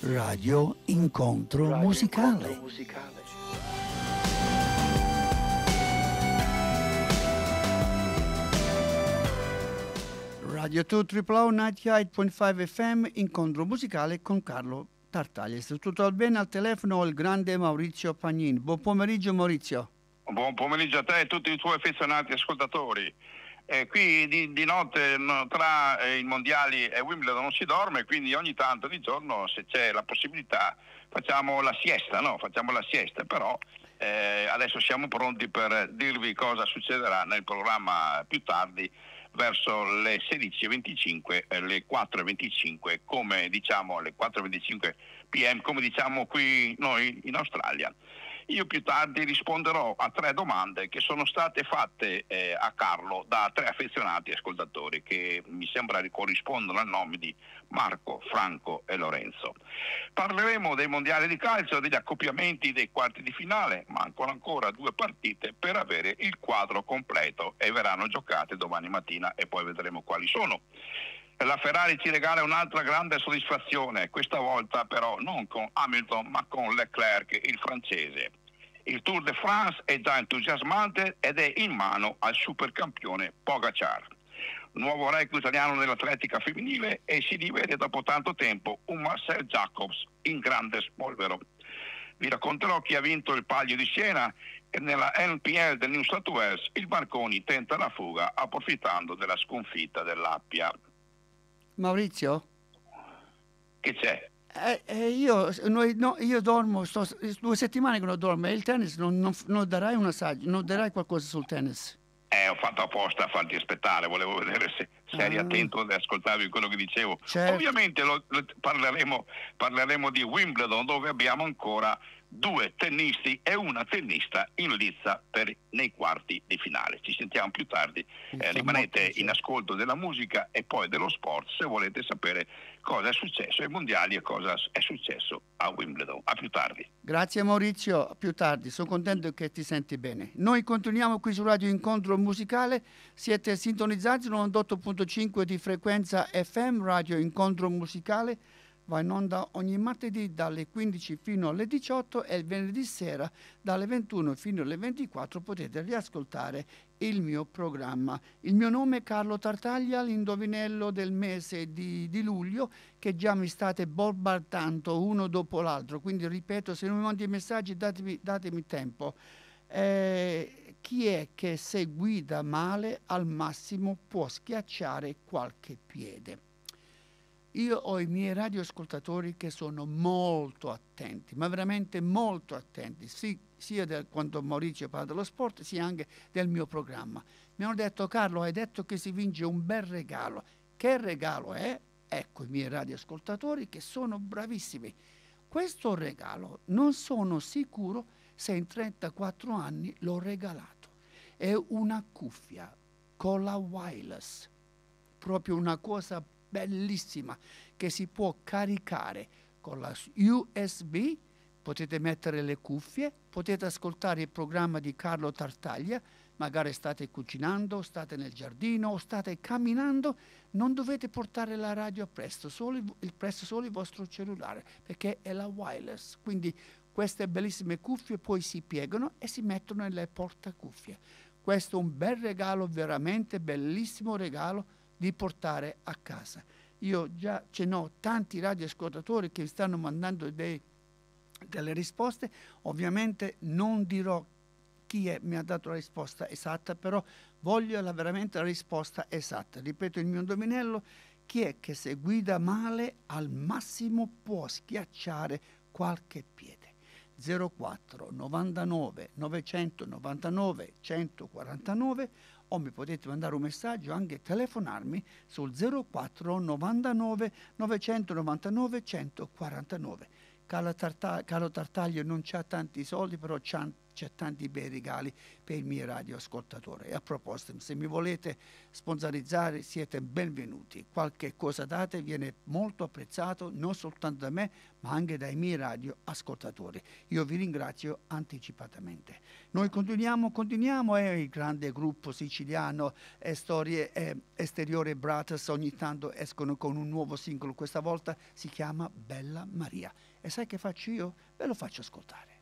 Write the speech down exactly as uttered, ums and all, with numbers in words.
Radio Incontro Radio Musicale. Incontro Musicale. Radio due Triple O novantotto punto cinque F M, Incontro Musicale con Carlo Tartaglia. Se tutto va bene, al telefono il grande Maurizio Pagnini. Buon pomeriggio Maurizio. Buon pomeriggio a te e tutti i tuoi affezionati ascoltatori. Eh, qui di, di notte no, tra eh, i mondiali e Wimbledon non si dorme, quindi ogni tanto di giorno, se c'è la possibilità, facciamo la siesta, no? Facciamo la siesta, però eh, adesso siamo pronti per dirvi cosa succederà nel programma più tardi, verso le sedici e venticinque, eh, le quattro e venticinque, come diciamo alle quattro e venticinque P M, come diciamo qui noi in Australia. Io più tardi risponderò a tre domande che sono state fatte eh, a Carlo da tre affezionati ascoltatori che mi sembra corrispondono al nome di Marco, Franco e Lorenzo. Parleremo dei mondiali di calcio, degli accoppiamenti dei quarti di finale, mancano ancora due partite per avere il quadro completo e verranno giocate domani mattina e poi vedremo quali sono. La Ferrari ci regala un'altra grande soddisfazione, questa volta però non con Hamilton ma con Leclerc, il francese. Il Tour de France è già entusiasmante ed è in mano al supercampione Pogacar. Nuovo record italiano nell'atletica femminile e si rivede dopo tanto tempo un Marcel Jacobs in grande spolvero. Vi racconterò chi ha vinto il Palio di Siena e nella N P L del New South Wales il Marconi tenta la fuga approfittando della sconfitta dell'Appia. Maurizio? Che c'è? Eh, eh, io, noi, no, io dormo, sto due settimane che non dormo e il tennis, non, non, non darai un assaggio, non darai qualcosa sul tennis? Eh, ho fatto apposta a farti aspettare, volevo vedere se, se eri Ah. attento e ascoltavi quello che dicevo. Certo. Ovviamente lo, lo- parleremo, parleremo di Wimbledon, dove abbiamo ancora due tennisti e una tennista in lizza per, nei quarti di finale. Ci sentiamo più tardi. Mi Eh, fa rimanete molto in piacere. ascolto della musica e poi dello sport se volete sapere cosa è successo ai mondiali e cosa è successo a Wimbledon. A più tardi. Grazie Maurizio, a più tardi, sono contento che ti senti bene. Noi continuiamo qui su Radio Incontro Musicale, siete sintonizzati novantotto punto cinque di frequenza F M, Radio Incontro Musicale, va in onda ogni martedì dalle quindici fino alle diciotto e il venerdì sera dalle ventuno fino alle ventiquattro potete riascoltare il mio programma. Il mio nome è Carlo Tartaglia, l'indovinello del mese di, di luglio che già mi state bombardando uno dopo l'altro, quindi ripeto, se non mi mandi i messaggi datemi, datemi tempo. Eh, chi è che se guida male al massimo può schiacciare qualche piede? Io ho i miei radioascoltatori che sono molto attenti, ma veramente molto attenti, sì, sia del, quando Maurizio parla dello sport, sia anche del mio programma. Mi hanno detto: Carlo, hai detto che si vince un bel regalo. Che regalo è? Ecco i miei radioascoltatori che sono bravissimi. Questo regalo non sono sicuro se in trentaquattro anni l'ho regalato. È una cuffia con la wireless, proprio una cosa bellissima che si può caricare con la U S B, potete mettere le cuffie, potete ascoltare il programma di Carlo Tartaglia, magari state cucinando, state nel giardino o state camminando, non dovete portare la radio appresso, solo il, il, presto solo il vostro cellulare, perché è la wireless, quindi queste bellissime cuffie poi si piegano e si mettono nelle portacuffie. Questo è un bel regalo, veramente bellissimo regalo di portare a casa. Io già ce n'ho tanti radioascoltatori che stanno mandando dei, delle risposte, ovviamente non dirò chi è, mi ha dato la risposta esatta, però voglio la, veramente la risposta esatta. Ripeto il mio indovinello: chi è che se guida male al massimo può schiacciare qualche piede? zero quattro novantanove novecentonovantanove centoquarantanove o mi potete mandare un messaggio, anche telefonarmi sul zero quattro novantanove novecentonovantanove centoquarantanove. Carlo, Tarta- Carlo Tartaglio non c'ha tanti soldi, però c'ha c'è tanti bei regali per i miei radioascoltatori. E a proposito, se mi volete sponsorizzare siete benvenuti. Qualche cosa date viene molto apprezzato non soltanto da me ma anche dai miei radioascoltatori. Io vi ringrazio anticipatamente. Noi continuiamo, continuiamo, è il grande gruppo siciliano eh, Storie eh, Esteriore Brothers, ogni tanto escono con un nuovo singolo, questa volta si chiama Bella Maria. E sai che faccio io? Ve lo faccio ascoltare.